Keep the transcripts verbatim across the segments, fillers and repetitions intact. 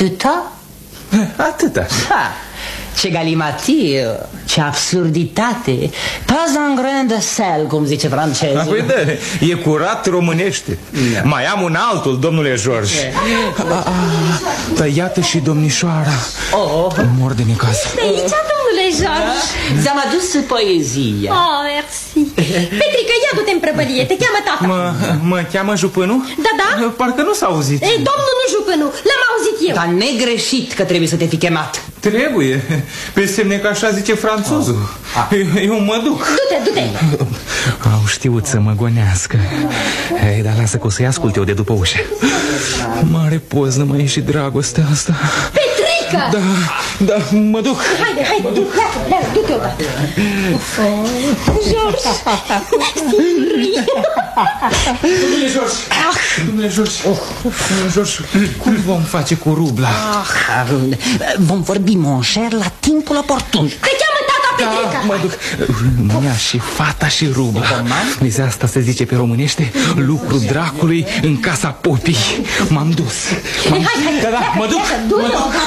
Atâta? Atâta. Ha. Ce galimatie, ce absurditate. Pas un grain de sel, cum zice francezul. Păi da, e curat românește. Da. Mai am un altul, domnule George. Dar iată și domnișoara. Oh. Mor de necaz. Aici, domnule George. Ți-am adus poezia. Oh, merci. Petrică, ia du-te în prăvălie, te cheamă tata. Mă, mă cheamă Jupânu? Da, da. Parcă nu s-a auzit. Ei, domnul nu Jupânu, l-am auzit eu. Dar negreșit că trebuie să te fi chemat. Trebuie, pe semne că așa zice franțuzul. oh. eu, eu mă duc. Du-te, du-te. Au știut să mă gonească. Ei, dar lasă că o să-i ascult eu de după ușă. Mare poznă mai e și dragostea asta. Petrică! Da, da, mă duc. Haide, haide, du, pleacă, pleacă, du-te odată. George. Domnule George. Domnule George. Domnule George, cum vom face cu rubla? Ah, vom vorbi, mon cher, la timpul oportun. Te cheamă tata, Petrică. Da, mă duc. Mânia și fata și rubla. De asta se zice pe românește lucru dracului în casa popii. M-am dus. Hai, hai, da, da, mă duc. Du-te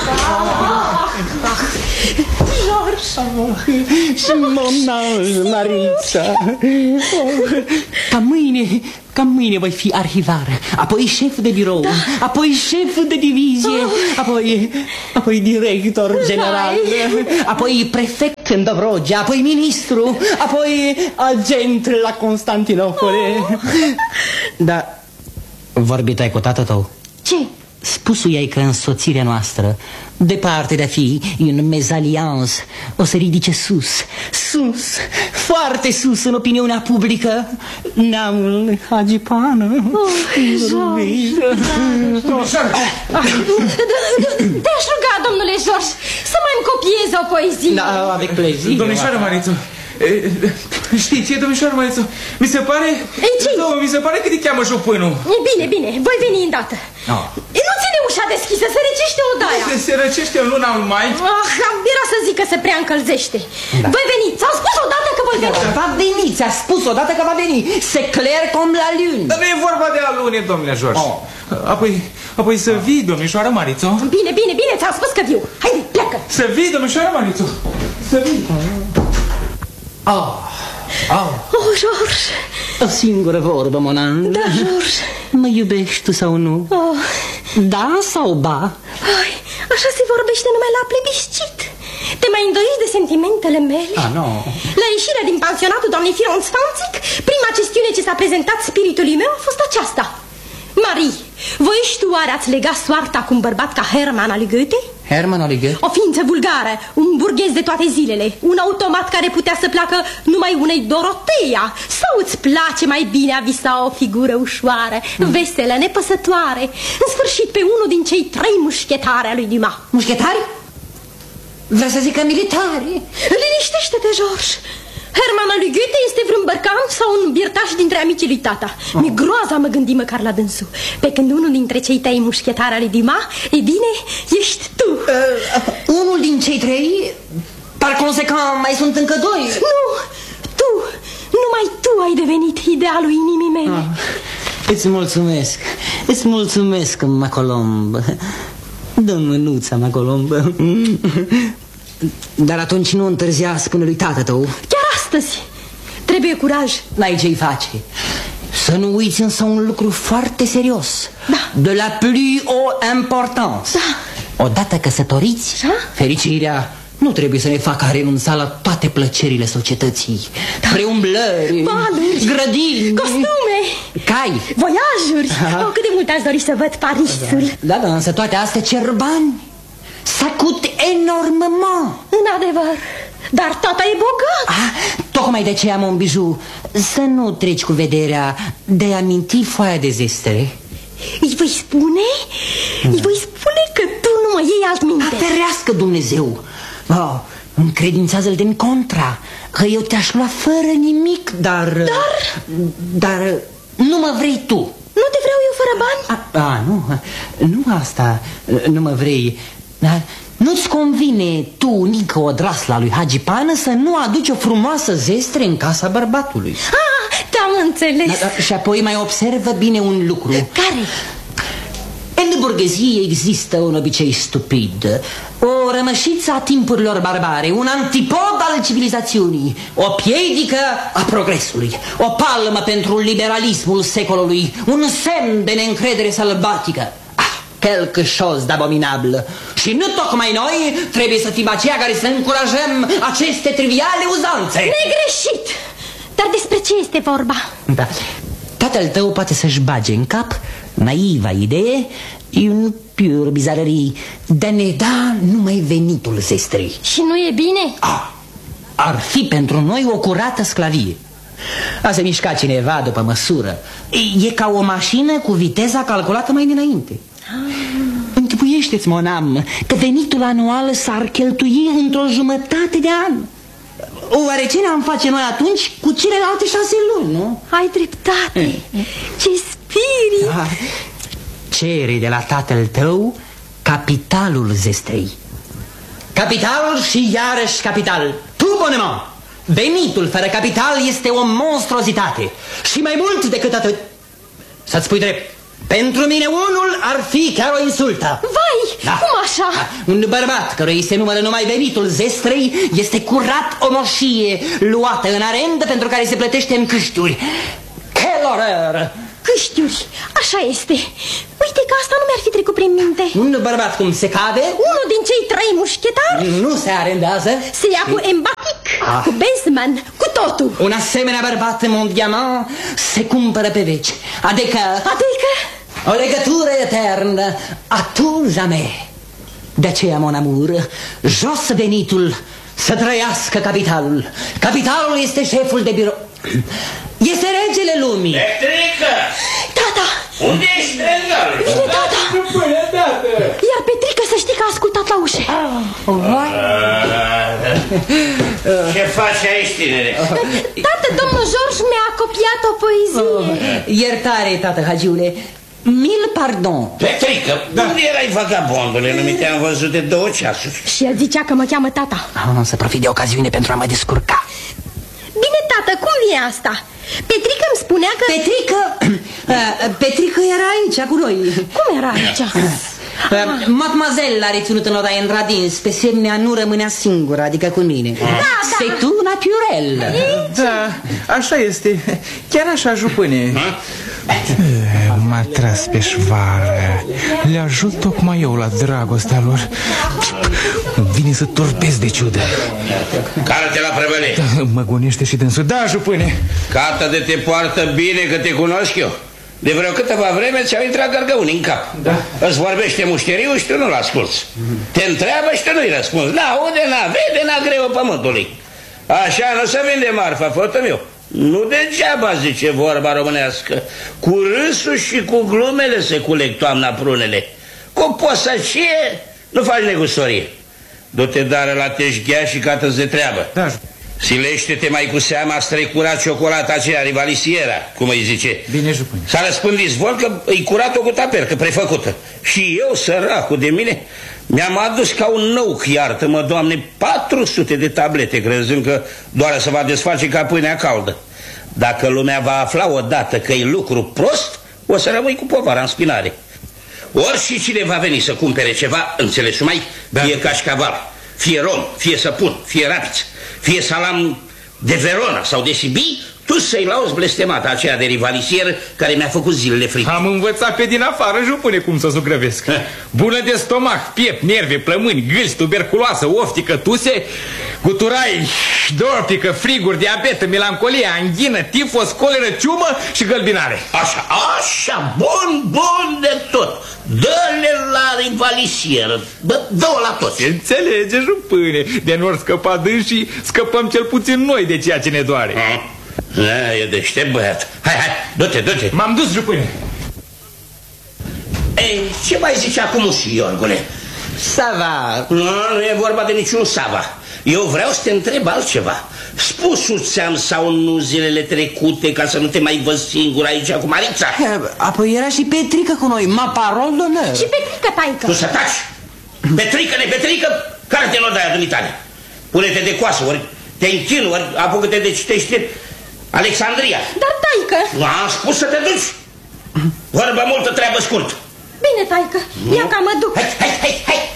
George. Și mon ange, Marița. Ca mâine, ca mâine voi fi arhivar, apoi șef de birou, da. apoi șef de divizie, apoi, apoi director general, apoi prefect în Dobrogea, apoi ministru, apoi agent la Constantinopole. Da, vorbit ai cu tată tău? Ce? Spusul ei că însoțirea noastră, departe de a fi un mezalians, o să ridice sus, sus, foarte sus în opiniunea publică, neamul Hagipană. Te-aș ruga, domnule George, să mai îmi copieze o poezie. Da, avec plaisir. Domnișoară Marițu, știți, e domnișoară Marițu, mi se pare... Ei, ce? Nu, mi se pare că te cheamă Jupânu. Bine, bine, voi veni îndată. No. Nu ține ușa deschisă, se răcește odaia. Se, se răcește în luna mai. Ah, era să zic că se prea încălzește. Da. Voi veni, ți-am spus odată că voi veni. Va veni, ți-a spus odată că va veni. C'est clair comme la lune. Dar nu e vorba de alune, domnule George. Oh. Apoi, apoi să vii, domnișoară Marițu. Bine, bine, bine, ți-am spus că viu. Haide, pleacă. Să vii, domnișoară Marițu. Să vii. Oh. Oh. Oh, George. O singură vorbă, mon ange. Da, George. Mă iubești tu sau nu? Oh. Da sau ba? Ai, așa se vorbește numai la plebiscit. Te mai îndoiești de sentimentele mele? Ah, nu. La ieșirea din pansionatul doamnei Fironț-Fanțic, prima chestiune ce s-a prezentat spiritului meu a fost aceasta. Marie, voiești tu oare ați lega soarta cu un bărbat ca Hermann al lui Goethe? Hermann al lui Goethe? O ființă vulgară, un burghez de toate zilele, un automat care putea să placă numai unei Doroteea. Sau îți place mai bine a visa o figură ușoară, mm. veselă, nepăsătoare, în sfârșit pe unul din cei trei mușchetari al lui Dumas? Mușchetari? Vreau să zic că militari. Liniștește-te, George. Hermann al lui Goethe este vreun bărcan sau un birtaș dintre amicii lui tata. oh. Mi-e groaza mă gândi măcar la dânsul. Pe când unul dintre cei trei mușchetari al lui Dumas, e bine, ești tu. uh, Unul din cei trei? Par consecant mai sunt încă doi. Nu, tu, numai tu ai devenit idealul inimii mele. ah. Îți mulțumesc, îți mulțumesc, Macolomb. Dă mânuța, Macolomb. Dar atunci nu întârzia, spune lui tată tău. Chiar astăzi. Trebuie curaj. N-ai ce-i face. Să nu uiți însă un lucru foarte serios. Da. De la plus haute importance. Da. Odată căsătoriți, da? Fericirea nu trebuie să ne facă a renunța la toate plăcerile societății. Da. Preumblări, baluri, grădini, costume, cai, voiajuri. Oh, cât de mult aș dori să văd Parisul. Da, da, însă toate astea cer bani. Ça coûte énormément. În adevăr. Dar tata e bogat. Ah, tocmai de aceea, mon bijou, să nu treci cu vederea de a minti foaia de zestre. Îi voi spune? Da. Îi voi spune că tu nu mă iei altminte. Ferească Dumnezeu. Oh, încredințează-l din contra, că eu te-aș lua fără nimic, dar... Dar? Dar nu mă vrei tu. Nu te vreau eu fără bani? A, a nu, nu asta, nu mă vrei. Dar nu-ți convine tu, Nică Odrasla lui Hagipană, să nu aduci o frumoasă zestre în casa bărbatului? Ah, te-am înțeles. Da, și apoi mai observă bine un lucru. Care? Elle ne burghezie există un obicei stupid, o rămășiță a timpurilor barbare, un antipod al civilizațiunii, o piedică a progresului, o palmă pentru liberalismul secolului, un semn de neîncredere sălbatică. Quelque chose d'abominabil. Și nu tocmai noi trebuie să fim aceia care să încurajăm aceste triviale uzanțe. Negreșit! Dar despre ce este vorba? Da. Tatăl tău poate să-și bage în cap naiva idee, un pur bizarărie, de a ne da numai venitul zestrei. Și nu e bine? Ah, ar fi pentru noi o curată sclavie. A se mișca cineva după măsură. E ca o mașină cu viteza calculată mai dinainte. Închipuiește-ți, monam, că venitul anual s-ar cheltui într-o jumătate de an. Oare ce ne-am face noi atunci cu celelalte șase luni, nu? Ai dreptate. Ce spirit! Da. Cere de la tatăl tău capitalul zestrei. Capital și iarăși capital. Tu, bonement, venitul fără capital este o monstruozitate. Și mai mult decât atât, să-ți spui drept, pentru mine unul ar fi chiar o insultă. Vai, da. Cum așa? Da. Un bărbat căruia se numără numai venitul zestrei este curat o moșie luată în arendă pentru care se plătește în câștiuri. Quelle horreur! Câștiuri, așa este. Uite că asta nu mi-ar fi trecut prin minte. Un bărbat cum se cade, unul din cei trei mușchetari, nu se arendează, se ia cu embatic, ah. cu bezman, cu totul. Un asemenea bărbat, mon diamant, se cumpără pe veci. Adică... Adică? O legătură eternă, a tu jamais. De aceea, mon amour, jos venitul, să trăiască capitalul. Capitalul este șeful de birou. Este regele lumii. Petrică! Tata! Unde ești, trezorul? Vine tata! Iar Petrică să știi că a ascultat la ușă. Oh, ce faci aici, tinere? Tată, domnul George mi-a copiat o poezie. Oh, iertare, tată Hagiule. Mil pardon. Petrică, da. Unde erai, vagabondule? Nu mi te-am văzut de două ceasuri. Și el zicea că mă cheamă tata. Oh, să profit de ocaziune pentru a mă descurca. Bine, tată, cum vine asta? Petrică îmi spunea că... Petrică... Petrică era aici cu noi. Cum era aici? Mademoiselle a reținut în odaie în radins, pe semnea nu rămânea singură, adică cu mine. Da, da. C'est tout naturel. Da, așa este. Chiar așa, jupâne. M-a tras pe șvară. Le ajut tocmai eu la dragostea lor. Vine să torpez de ciudă. Care-te la prevele? Da, mă gonește și dânsul. Da, jupâne. Cată de te poartă bine că te cunosc eu. De vreo câteva vreme ți-au intrat gărgăuni în cap. Da. Îți vorbește mușteriul și tu nu-l asculți. Te întreabă și tu nu-i răspunzi. N-aude, n-a vede, n-a greu pământului. Așa nu se vinde marfa, fătă meu. Nu degeaba zice vorba românească. Cu râsul și cu glumele se culeg toamna prunele. Cu posăcie nu faci negustorie. Du-te dară la teșghea și cată-ți de treabă. Da. Silește-te mai cu seama, strecurat ciocolata aceea, rivalisiera, cum îi zice. Bine, jupâne. S-a răspândit zvon că îi curat-o cu tapercă, prefăcută. Și eu, săracul de mine, mi-am adus ca un nou, iartă-mă, Doamne, patru sute de tablete, crezând că doar se va desface ca pâinea caldă. Dacă lumea va afla odată că e lucru prost, o să rămâi cu povara în spinare. Ori și cine va veni să cumpere ceva, înțelegi mai, da. Fie cașcaval, fie rom, fie săpun, fie rapiță, fie salam de Verona sau de Sibii, tu să-i lauzi blestemata aceea de rivalisier care mi-a făcut zilele frică. Am învățat pe din afară, jupâne, cum să zugrăvesc. Bună de stomac, piept, nerve, plămâni, gâlți, tuberculoasă, oftică, tuse, guturai, dorpică, friguri, diabet, melancolie, anghină, tifos, coleră, ciumă și gălbinare. Așa, așa, bun, bun de tot. Dă-le la rivalisier, dă-o la toți. Înțelege, jupâne, de nu ori scăpa dânsii, scăpăm cel puțin noi de ceea ce ne doare. Ha? Da, e deștept, băiat. Hai, hai, du-te, du-te. M-am dus, jupâne. Ei, ce mai zice acum și Iorgule? Sava. Nu, nu e vorba de niciun Sava. Eu vreau să te întreb altceva. Spusul ți-am sau nu zilele trecute ca să nu te mai văd singur aici cu Marița? Apoi era și Petrică cu noi, ma parol d'onor. Și Petrică, taică. Tu să taci. Petrică, ne-Petrică, care te l-o dai adumitale? Pune-te de coasă, ori te închin, ori apucă-te de citește Alexandria. Dar, taică... Nu am spus să te duci. Vorba multă, treabă scurt. Bine, taică, ia ca mă duc. Hai, hai, hai, hai!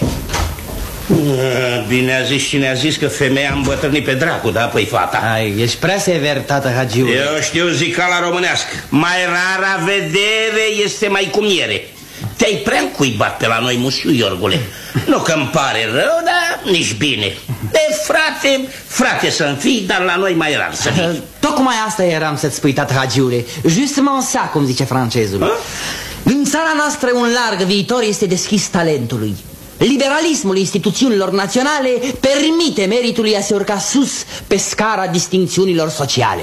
Bine a zis cine a zis că femeia a îmbătrânit pe dracu, da? Păi fata. Ai, ești prea sever, tată Hagiule. Eu știu zicala românească. Mai rara vedere este mai cu miere. Te-ai prea încuibat pe la noi, musiu Iorgule. Nu că-mi pare rău, dar nici bine. De frate, frate să-mi fii, dar la noi mai rar să fii. Tocmai asta eram să-ți spui, tată Hagiule. Justement ça, cum zice francezul. A? În țara noastră un larg viitor este deschis talentului. Liberalismul instituțiunilor naționale permite meritului a se urca sus pe scara distincțiunilor sociale.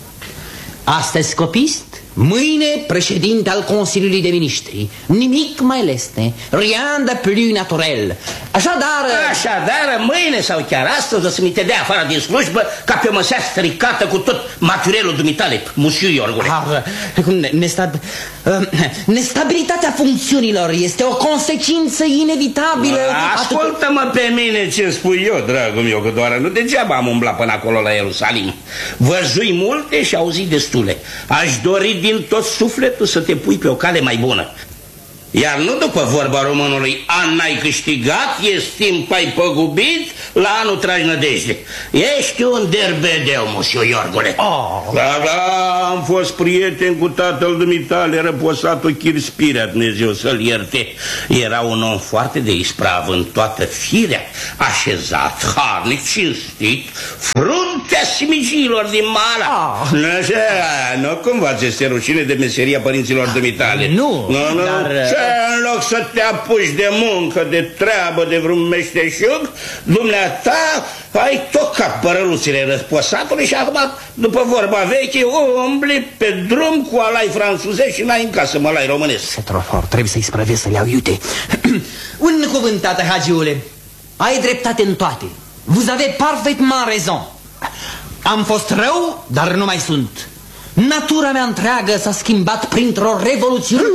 Astăzi copist, mâine președinte al Consiliului de Ministri. Nimic mai lesne, rien de plus naturel. Așadar... Așadar, mâine sau chiar astăzi o să mi te dea afară din slujbă ca pe o măsea stricată cu tot materialul dumitale, musiu Iorgule. Nestab... Nestabilitatea funcțiunilor este o consecință inevitabilă. Ascultă-mă pe mine ce spui eu, dragul meu, că doar nu degeaba am umblat până acolo la Ierusalim. Văzui multe și auzi destule. Aș dori din tot sufletul să te pui pe o cale mai bună. Iar nu după vorba românului, an n-ai câștigat, ești timp ai păgubit, la anul tragi nădejde. Ești un derbedeu, musiu Iorgule. Oh. Da, da, am fost prieten cu tatăl dumitale, răposatul Chirspirea, Dumnezeu să-l ierte. Era un om foarte de isprav în toată firea, așezat, harnic, cinstit, fruntea simigilor din Mala. Oh. Nu, nu cumva ți este rușine de meseria părinților dumitale. Nu, nu, nu. dar... În loc să te apuci de muncă, de treabă, de vreun meșteșug, dumneata ai tocat părăluțile răsposatului și acum, după vorba veche, umbli pe drum cu alai franțuzești și n-ai în casă mălai românesc. Se trofort, trebuie să-i sprăvesc să le iau iute. Un cuvânt, tată Hagiule, ai dreptate în toate. Vous avez parfaitement raison. Am fost rău, dar nu mai sunt. Natura mea întreagă s-a schimbat printr-o revoluție.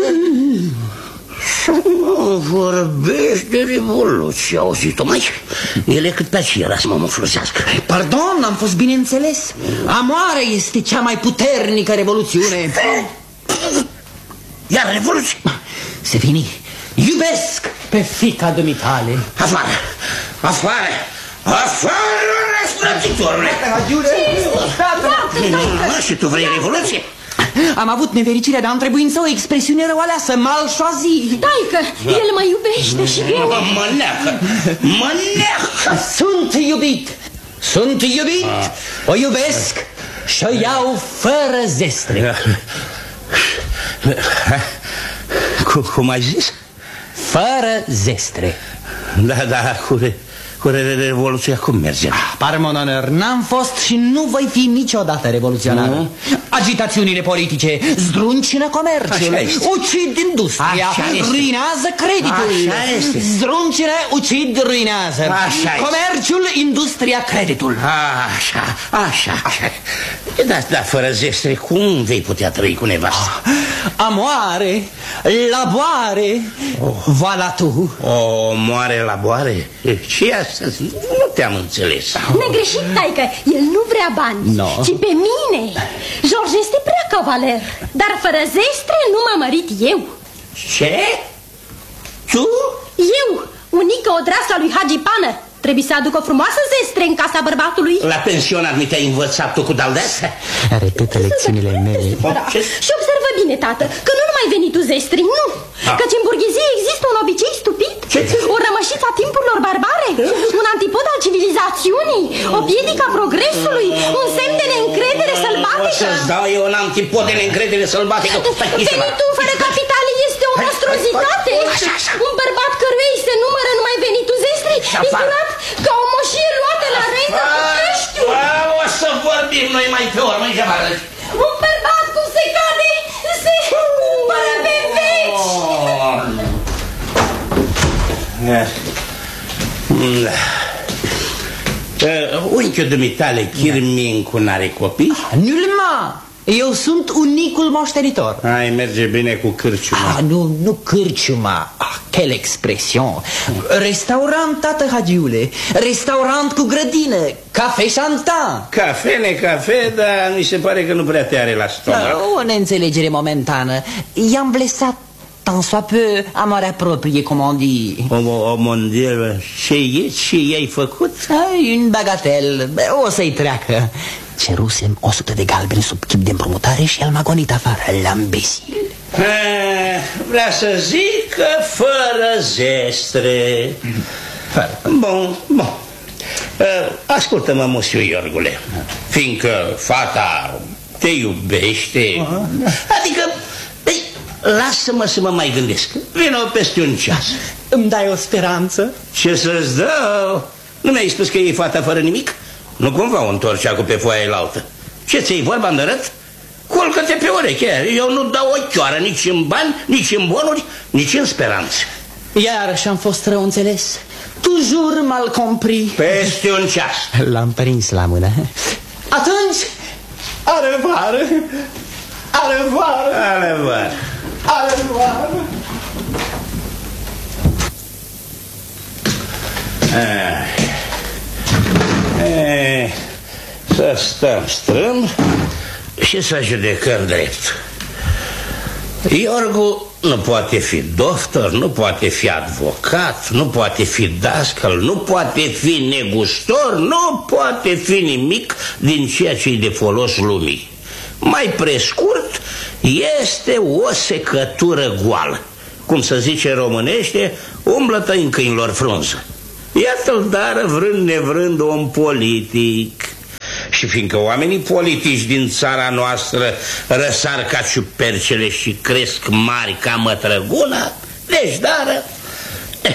Să nu vorbești de revoluție, auzit-o, mai? Ele cât pe aceea să mă muflusească. Pardon, am fost bine înțeles. Amoarea este cea mai puternică revoluțiune. Iar revoluție? Se vini, iubesc pe fiica dumitale. Afară, afară, afară, răsplătitorule. Și tu vrei revoluție? Am avut nefericirea de a întrebuința o expresiune răualeasă, malșoazi. Taică, el mă iubește și bine. Mă neacă, mă neacă. Sunt iubit, sunt iubit, o iubesc și o iau fără zestre. Cum, cum ai zis? Fără zestre. Da, da, cu, cu revoluția cum merge? Par mon honor, n-am fost și nu voi fi niciodată revoluționar. Mm. Agitațiunile politice zdruncină comerțul, ucid industria, ruinează creditul. Zdruncină, ucid, ruinează. Așa comerțul, industria, creditul. Așa, așa, așa. Da, da, fără zestre, cum vei putea trăi cu nevastă? Amoare, laboare, oh. Voilà tu. O, moare laboare? Ce astăzi? Nu te-am înțeles. Ne-ai greșit, taică, el nu vrea bani, no. ci pe mine. George este prea cavaler, dar fără zestre nu m-am mărit eu. Ce? Tu? Eu, unica odrasă a lui Hagi Pană. Trebuie să aduc o frumoasă zestre în casa bărbatului. La pensionat mi te-ai învățat tu cu daldeasă? Repetă lecțiunile mele. Da. Și observă bine, tată, că nu numai veni tu zestri, nu. Ha. Căci în burghezie există un obicei stupid, ce? O rămășiță a timpurilor barbare, un antipod al civilizațiunii, o piedică a progresului, un semn de neîncredere sălbatică. O să-ți dau eu un antipod de neîncredere sălbatică. Venitul fără capitale este o monstruozitate. Un bărbat căruia îi se numără numai venitul zestri, izburat ca o moșie luată la rentă cu creștiul. O să vorbim noi mai pe urmă, ce mă arăți? Un bărbat cum se cade, se cumpără pe veci. Unchiul dumitale, Chirmincu, n-are copii? Nulma! Eu sunt unicul moștenitor. Ai, merge bine cu cârciuma. Ah, nu, nu cârciuma. Ah, quelle expression. Restaurant, tată Hagiule. Restaurant cu grădină. Cafe chantant. Cafe, ne cafe, dar mi se pare că nu prea te are la stomac. Da, o neînțelegere momentană. I-am blesat tant soit peu amoarea proprie, comme on dit. O, o, mon Dieu, ce e? Ce i-ai făcut? Ai, un bagatel, o să-i treacă. Cerusem o sută de galbeni sub chip de împrumutare și el m-a gonit afară, lambesil. Vrea să zic că fără zestre. Bun, bun. Ascultă-mă, musiu Iorgule, fiindcă fata te iubește, adică, ei, lasă-mă să mă mai gândesc. Vino peste un ceas. Îmi dai o speranță? Ce să-ți dau? Nu mi-ai spus că e fata fără nimic? Nu cumva o întorci acum pe foaia elaltă. Ce ți-ai vorba de răt? Culcă-te pe ureche. Eu nu dau o chioară nici în bani, nici în bonuri, nici în speranțe. Iarăși am fost rău înțeles. Toujours mal compris. Peste un ceas. L-am prins la mână. Atunci, au revoir. Au revoir. Au revoir. Au revoir. Eh, să stăm strâmb și să judecăm drept. Iorgu nu poate fi doctor, nu poate fi advocat, nu poate fi dascăl, nu poate fi negustor, nu poate fi nimic din ceea ce e de folos lumii. Mai prescurt, este o secătură goală. Cum se zice românește, umblă-tă în câinilor frunză. Iată-l dar vrând nevrând om politic. Și fiindcă oamenii politici din țara noastră răsar ca ciupercele și cresc mari ca mătrăguna, deci dară eh.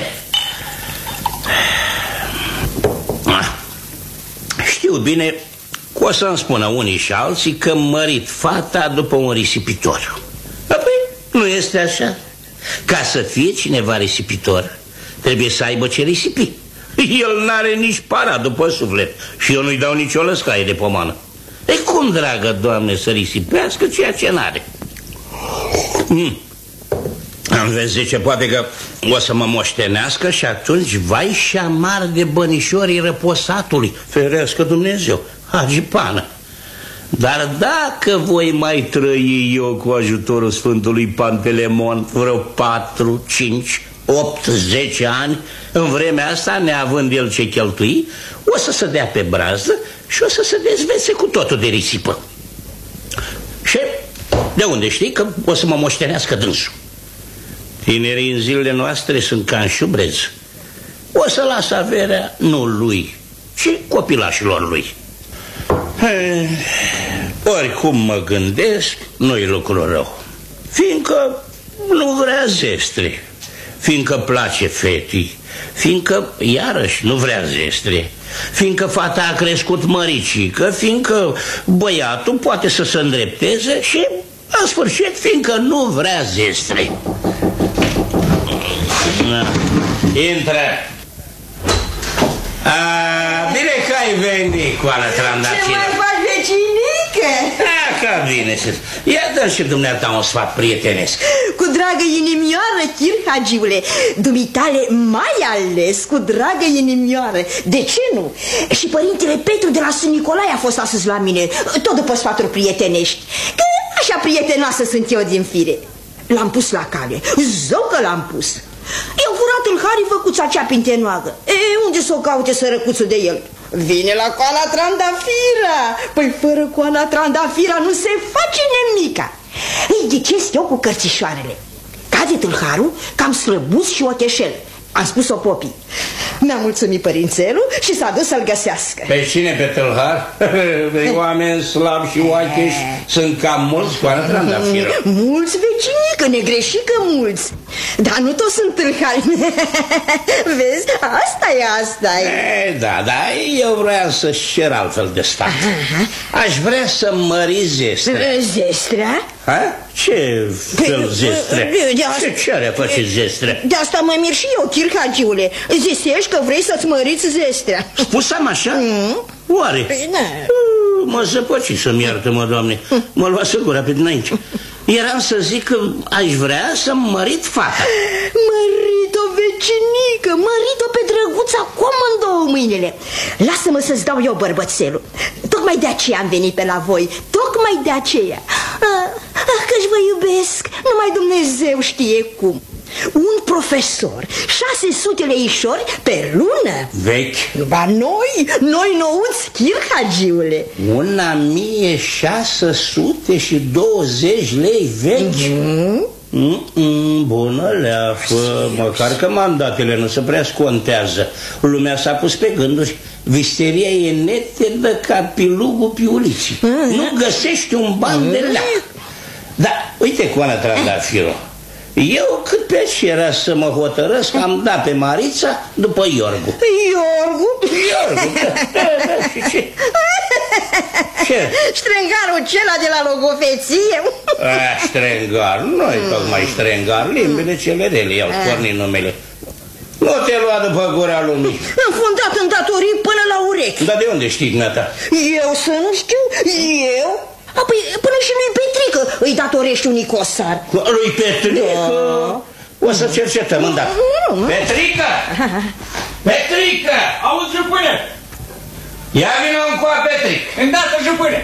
Știu bine că o să-mi spună unii și alții că mărit fata după un risipitor. Apoi nu este așa. Ca să fie cineva risipitor, trebuie să aibă ce risipi. El n-are nici para după suflet și eu nu-i dau nicio lăscaie de pomană. E cum, dragă Doamne, să risipească ceea ce n-are? Mm. Am vezi, zice, poate că o să mă moștenească și atunci vai și amar de bănișorii răposatului. Ferească Dumnezeu, agipană. Dar dacă voi mai trăi eu cu ajutorul Sfântului Pantelemon vreo patru, cinci, opt, zece ani, în vremea asta, neavând el ce cheltui, o să se dea pe brazdă și o să se dezvețe cu totul de risipă. Și de unde știi că o să mă moștenească dânsul? Tinerii în zilele noastre sunt ca în șubrez. O să lasă averea nu lui, ci copilașilor lui. He, oricum mă gândesc, nu-i lucru rău, fiindcă nu vrea zestre, fiindcă place fetii, fiindcă, iarăși, nu vrea zestre, fiindcă fata a crescut măricică, fiindcă băiatul poate să se îndrepteze și, în sfârșit, fiindcă nu vrea zestre. Na, intră. A, bine că ai venit, Coana Trandafiră. Ce mai faci, vecinică? A, că bine. Ia dă și dumneata un sfat prietenesc. Cu dragă inimioară, Chir Hagiule, dumitale mai ales cu dragă inimioară. De ce nu? Și părintele Petru de la Sfânt Nicolae a fost astăzi la mine, tot după sfaturi prietenești. Că așa prietenoasă sunt eu din fire. L-am pus la cale, zău că l-am pus. I-au furat în Hari făcuța cea pintenoagă. E, unde s-o caute sărăcuțul de el? Vine la Coana Trandafira. Păi fără Coana Trandafira nu se face nemica. Îi ghicesc eu cu cărțișoarele. Cade tâlharul, cam slăbuț și ocheșel. Am spus-o popii. Mi-a mulțumit părințelul și s-a dus să-l găsească. Pe cine pe tâlhar? Oameni slabi și oacheși sunt cam mulți, Coana Trandafiră. Mulți, vecinică, negreșică mulți. Dar nu toți sunt tâlhari. Vezi, asta e, asta e. E, da, da, eu vreau să-și cer altfel de stat. Aș vrea să mări zestre. Zestrea? Ha? Ce fel zestre? Ce ceare face zestre? De asta mă mir și eu, Chir Hagiule. Zisești că vrei să-ți măriți zestrea. Spus-am așa? Mm? Oare? Păi, da. Mă zăpăci să-mi iartă-mă, Doamne. Mă lua gura pe dinainte. Eram să zic că aș vrea să-mi mărit fata. Mărit-o, vecinică, mărit-o pe drăguța cu amândouă mâinile. Lasă-mă să-ți dau eu bărbățelul. Tocmai de aceea am venit pe la voi. Tocmai de aceea. Ah, ah, că-și vă iubesc, numai Dumnezeu știe cum. Un profesor, șase sute leișori pe lună. Vechi. Ba noi, noi nouți, Chirhagiule. Una mie șase sute și douăzeci lei vechi. Mm-hmm. Mm-mm, bună leafă, măcar că mandatele nu se prea scontează. Lumea s-a pus pe gânduri. Visteria e netedă ca pilugul piulicii. Mm-hmm. Nu găsești un ban mm-hmm. de leac. Dar uite cu Ana Trandafirul. Eu cât pe ce era să mă hotărăsc, am dat pe Marița după Iorgu. Iorgu? Iorgu, da, da, da, și ce? Ce? Ștrengarul cela de la logofeție? A, ștrengar, noi tocmai ștrengar, limbile cele rele, i-au pornit numele. Nu te lua după gura lumii. Înfundat în datorii până la urechi. Dar de unde știi, dumneata? Eu să nu știu, eu? Apoi până și lui Petrică îi datorești un icosar. Lui Petrică? Da. O să cercetăm îndată. Petrică! Petrică! Auzi, jupâne! Ia vină încoa, Petric! Îndată, jupâne!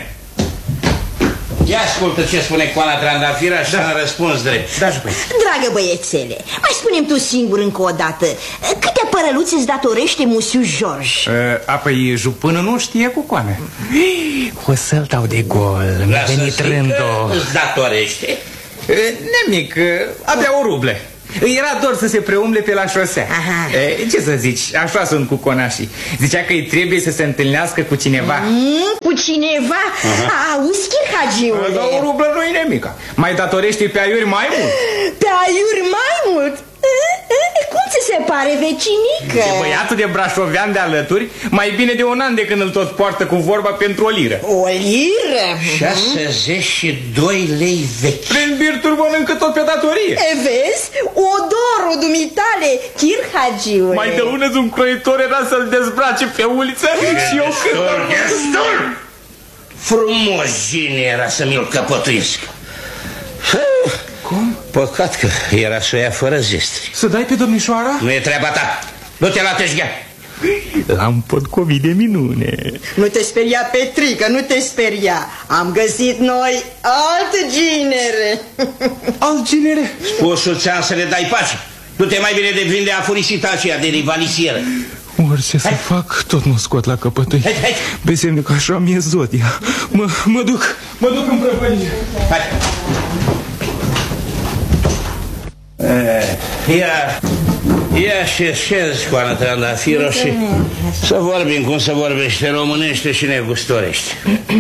Ia ascultă ce spune Coana Trandafira și da. Răspuns drept. Da, jupâne. Dragă băiețele, mai spune-mi tu singur încă o dată, câte părăluțe îți datorește musiu George? Uh, apoi jupână nu știe cu Coana. O să-l dau de gol, mi-a venit rândul. Îți datorește? Uh, nemic, uh, abia o rublă. Era dor să se preumble pe la șosea. E, ce să zici, așa sunt cu conașii. Zicea că îi trebuie să se întâlnească cu cineva. mm, Cu cineva? Auzi, Chirhagiule? Dar o rublă nu-i nemica. Mai datorește pe aiuri mai mult. Pe aiuri mai mult? Cum ți se pare, vecinică? De băiatul de brașovean de alături, mai bine de un an de când îl tot poartă cu vorba pentru o liră. O liră? șaizeci și doi lei vechi. Prin birturi mănâncă tot pe datorie. E, vezi? Odorul dumitale, Chirhagiule. Mai de unăți un croitor era să-l dezbrace pe uliță și eu când... Destul! Frumos gine era să mi-l căpătuiesc. Cum? Păcat că era să o ia fără zestri. Să dai pe domnișoara? Nu e treaba ta. Du-te la teșghea. L-am potcovit de minune. Nu te speria, Petrică, nu te speria. Am găsit noi alt ginere. Alt ginere? Spusul ți-am să le dai pace. Du-te mai bine de vinde afurisita aceea de rivalisieră. Orice să fac, tot mă scot la căpătâi. Pe semne că așa mi-e zodia. Mă, mă duc, mă duc în prăpălie. Hai. Ia, ia și șezi cu Ana Trandafiro și să vorbim cum se vorbește românește și negustorește.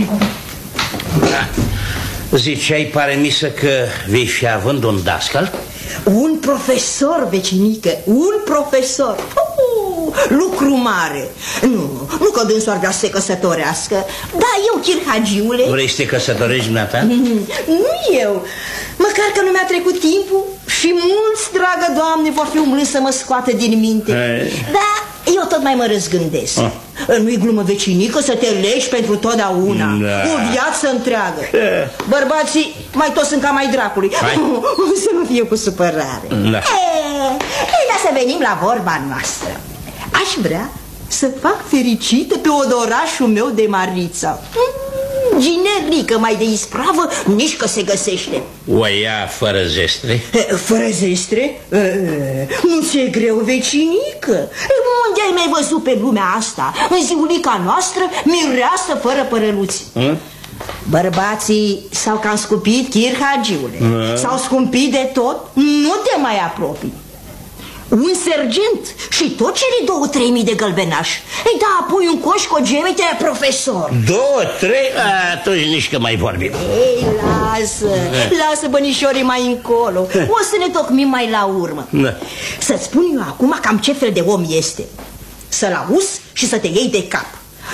Da. Ziceai, pare misă, că vei fi având un dascal? Un profesor, vecinică, un profesor. Uh, lucru mare. Nu, nu că dânsul ar vrea să se căsătorească. Da, eu, Chirhagiule. Vrei să te căsătorești, dumneata? Nu eu. Măcar că nu mi-a trecut timpul și mulți, dragă Doamne, vor fi umblând să mă scoată din minte. Da, eu tot mai mă răzgândesc. Ah. Nu-i glumă, vecinică, să te legi pentru totdeauna. Da. O viață întreagă. Bărbații mai toți sunt ca mai dracului. Să nu fie cu supărare. Da. Ei, da, să venim la vorba noastră. Aș vrea să fac fericită pe odorașul meu de Marița. Ginerică, mai de ispravă, nici că se găsește. O ia fără zestre? Fără zestre? Nu ți-e greu, vecinică? Unde ai mai văzut pe lumea asta? În ziulica noastră, mireasă fără părăluți. hmm? Bărbații s-au cam scumpit, Chirhagiule. S-au scumpit de tot, nu te mai apropii. Un sergent și tot cele două, trei mii de gălbenași. Ei, da, apoi un coș cu o gemete profesor. Două, trei? Atunci nici că mai vorbim. Ei, lasă, lasă bănișorii mai încolo. O să ne tocmim mai la urmă. Da. Să-ți spun eu acum cam ce fel de om este. Să-l auzi și să te iei de cap.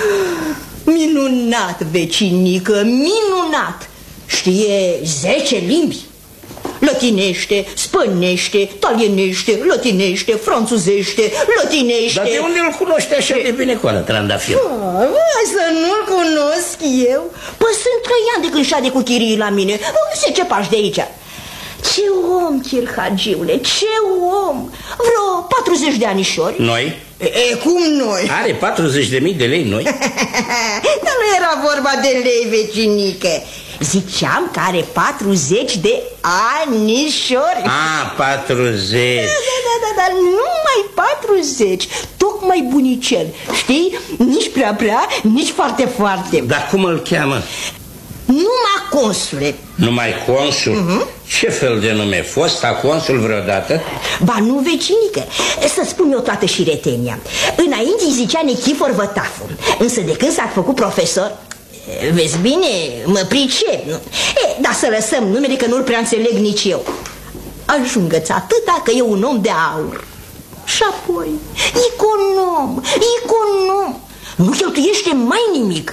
Minunat, vecinică, minunat. Știe zece limbi. Lătinește, spănește, talienește, lătinește, franțuzește, lătinește. Dar de unde îl cunoște așa de bine cu Ana Trandafir? Să nu-l cunosc eu? Păi sunt trei ani de când șade cu chirii la mine. Se ce pași de aici? Ce om, Chirhagiule, ce om! Vreo patruzeci de anișori. Noi? E, e cum noi? Are patruzeci de mii de lei noi? Dar nu era vorba de lei, vecinică. Ziceam că are patruzeci de anișori. Ah, patruzeci. Da, da, da, da, numai patruzeci. Tocmai bunicel, știi? Nici prea prea, nici foarte foarte. Dar cum îl cheamă? Numai consule. Numai consul? Uh-huh. Ce fel de nume? Fosta consul vreodată? Ba nu, vecinică, să spun eu toată șiretenia. Înainte îi zicea Nichifor Vătafu, însă de când s-a făcut profesor, vezi bine, mă pricep, nu? E, dar să lăsăm numele că nu-l prea înțeleg nici eu. Ajungă-ți atâta că e un om de aur. Și apoi, econom, econom, nu cheltuiește mai nimic.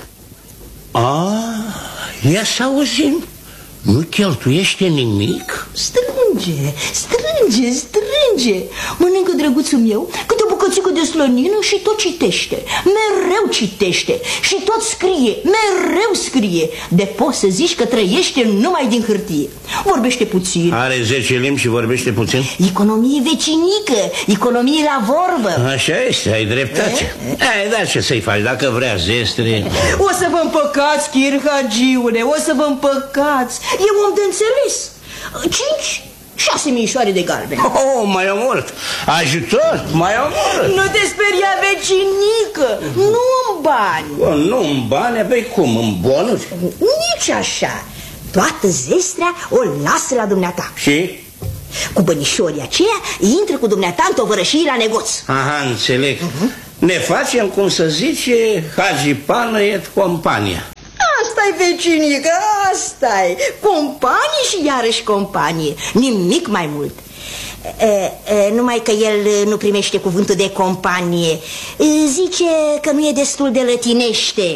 Ah, ia să auzim. Nu cheltuiește nimic? Strânge, strânge, strânge. Mănâncă, drăguțul meu, câte o bucățică de slănină și tot citește. Mereu citește și tot scrie, mereu scrie. De poți să zici că trăiește numai din hârtie. Vorbește puțin. Are zece limbi și vorbește puțin? Economie vecinică, economie la vorbă. Așa este, ai dreptate. Ai, dar ce să-i faci, dacă vrea zestre. O să vă împăcați, Chirhagiule, o să vă împăcați. E om de înțeles. Cinci, șase mișoare de galben. Oh, mai e mult. Ajutor, mai e mult. Nu te speria, vecinică, nu în bani. Oh, nu în bani, păi cum, în bonuri? Nici așa. Toată zestrea o lasă la dumneata. Și? Cu bănișorii aceia intră cu dumneata în tovărășii la negoț. Aha, înțeleg. uh-huh. Ne facem, cum să zice, Hagi Pană et compania. Asta-i, vecinică, asta-i. Companie și iarăși companie. Nimic mai mult. E, e, numai că el nu primește cuvântul de companie. Zice că nu e destul de lătinește.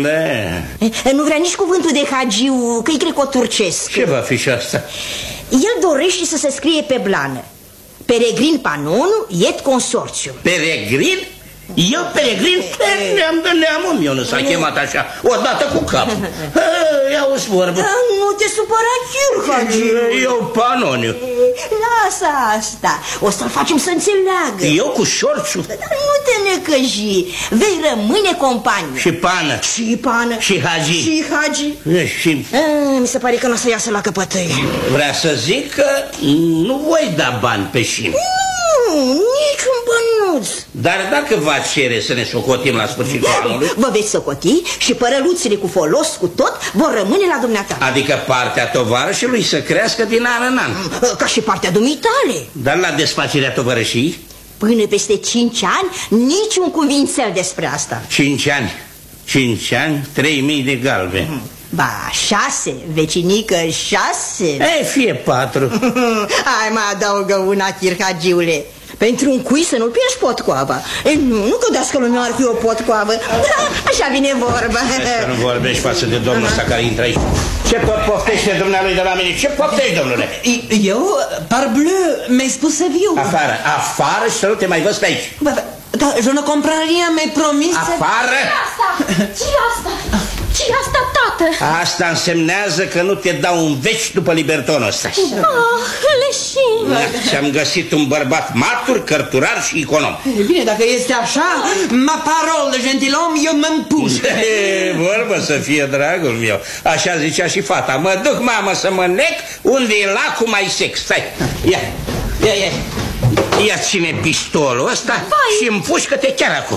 Da. E, nu vrea nici cuvântul de hagiu, că-i greco-turcesc. Ce va fi și asta? El dorește să se scrie pe blană: Peregrin Panonu et consorțiu. Peregrin? Eu, Peregrin? Ne-am de neamul meu, nu s-a chemat așa, odată cu capul. Ia-o-ți vorbă. Nu te supăra, Chirhagiu. Eu, Panoniu. Lasă asta, o să-l facem să înțeleagă. Eu cu șorțul? Dar nu te necăji, vei rămâne companie. Și Pană. Și Pană. Și Hagi. Și Hagi. Și... A, mi se pare că nu o să iasă la căpătăi. Vrea să zic că nu voi da bani pe șim. Nu, niciun bănuț. Dar dacă va cere să ne socotim la sfârșitul anului? Vă veți socoti și părăluțile cu folos, cu tot, vor rămâne la dumneata. Adică partea tovarășului să crească din an în an. Ca și partea dumitale. Dar la desfacerea tovărășii? Până peste cinci ani, niciun cuvințel despre asta. Cinci ani. Cinci ani, trei mii de galbeni. Ba, șase, vecinică, șase. Ei, fie patru. Hai, mai adaugă una, Chirhagiule. Pentru un cui să nu pierzi potcoava. E, nu, nu gădească lumea ar fi o potcoavă. Da, așa vine vorba. Să nu vorbești față de domnul ăsta care intră aici. Ce tot poftește dumnealui de la mine? Ce poftești, domnule? Eu, parbleu, mi-ai spus să viu. Afară, afară și să nu te mai văd pe aici. Dar je ne comprends rien, mi-ai promis. Afară? Ce-i asta? Ce-i asta, tată? Asta însemnează că nu te dau un veci după libertonul ăsta. Ah, leșin. Și-am găsit un bărbat matur, cărturar și econom. Bine, dacă este așa, ma parole de gentilom, eu mă împușc. E vorbă să fie, dragul meu. Așa zicea și fata. Mă duc, mamă, să mă nec unde e lacul mai sex. Stai, ia, ia, ia. Ia ține pistolul ăsta. Vai. Și împușcă-te chiar acum.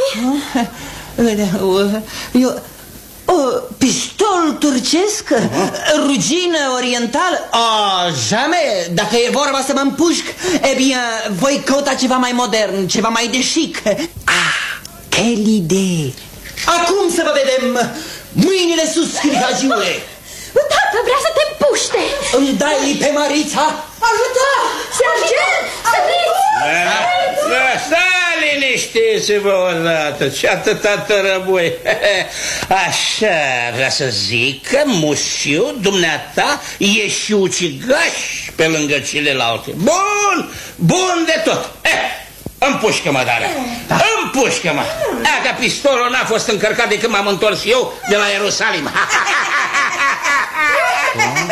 Vai. Eu... O, pistol turcesc? Uh-huh. Rugină orientală? Oh, jamais! Dacă e vorba să mă împușc, e bine, voi căuta ceva mai modern, ceva mai de chic. Ah, quelle idee! Acum să vă vedem! Mâinile sus, Chirhagiule! Tată, vrea să te împuște! Îmi dai pe Marița? Ajută! Sergent! Săriți! Stai liniștiți-vă odată, ce atâta tărăbui. Așa vrea să zic că mușiu, dumneata, e și ucigaș pe lângă celelalte. Bun, bun de tot. Eh, împușcă-mă, Dara, da. Împușcă-mă. Dacă pistolul n-a fost încărcat de când m-am întors eu de la Ierusalim.